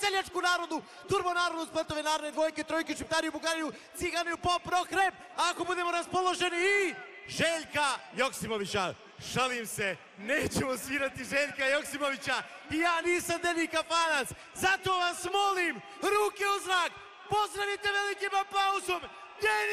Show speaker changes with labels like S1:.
S1: seljačku narodu, turbo narodu, spletove narodne, dvojke, trojke, šiptariju, bugariju, ciganiju, pop, rock, rap, ako budemo raspoloženi i Željka Joksimovića. Šalim se, nećemo svirati Željka Joksimovića i ja nisam Deni Kafanac, zato vas molim, ruke u zrak, pozdravite velikim aplauzom, Deni!